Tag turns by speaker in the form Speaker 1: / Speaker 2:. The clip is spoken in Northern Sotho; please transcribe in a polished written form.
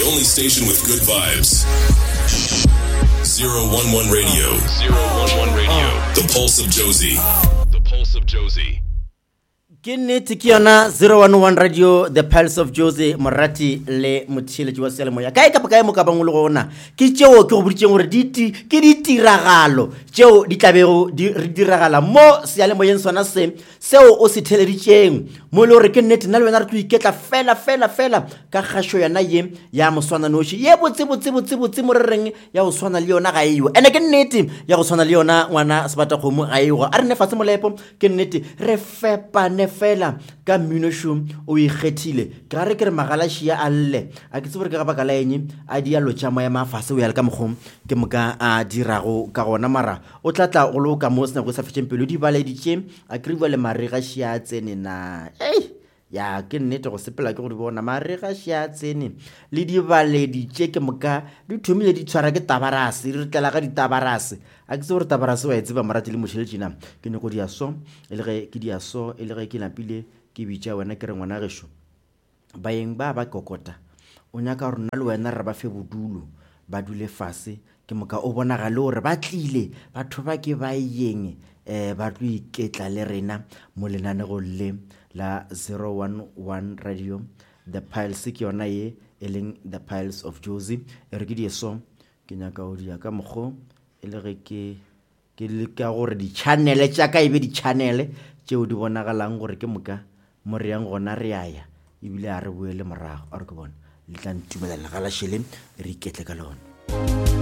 Speaker 1: The only station with good vibes. 011 Radio. 011 Radio. The Pulse of Josie. The Pulse of Josie.
Speaker 2: Ke nnete ke yona 011 Radio, The Pulse of Josie, Morati le Motšheletši wa Selemoya. Kae kapa kae mo ka bang le gona ke tšeo ke go boditšeng gore ke ditiragalo tšeo di tlabego di diragala mo seyalemoyeng sona seo o se theleditšeng mo le gore ke nnete nna le wena re tlo iketla fela ka kgašo yona ye ya moswananoši ye botse mo re reng ya go swana le yona ga eo ene ke nnete ya go swana le yona ngwana Sebatakgomo ga eo a re ne fatshe molepo ke nnete re fepane fela ka Mmunosho o ikgethile ka re ke re Magalašia a lle a ke tsebore ke ga baka la eng a di a lotša moya mafase o ya le ka mokgong ke moka a dirago ka gona mara o tlatla go lo ka mo sena go sa fetšeng pelo di baleditše a ke re le Magalašia a tsene na ya ke nnete go sepela ke go di bona Magalašia a tsene le di baleditše ke moka di thomile di tshwara ke tabarase re tlela ga ditabarase a ke se gore tabarase wa e tseba Morati le Motšheletšina ke ne go di aso e le ge ke di aso e le ge ke lapile ke bitša wena ke re ngwana gešo baeng ba kokota o nyaka gore nna le wena re ba fe bodulo ba dule fase ke moka o bonagale gore ba tlile batho ba ke ba yeng ba tlo iketla le rena mo lenanego le la 011 Radio, The Pulse ke yona ye e leng The Pulse of Josie e re ke dieso ke nyaka o dia ka mokgo e le ge ke le ka gore di-channel tša ka e be di-channel tšeo di bonagalang gore ke moka mo re yang gona re aya ebile a re boele morago a re ke bona le tla ntumelela galašhele re iketle ka lona.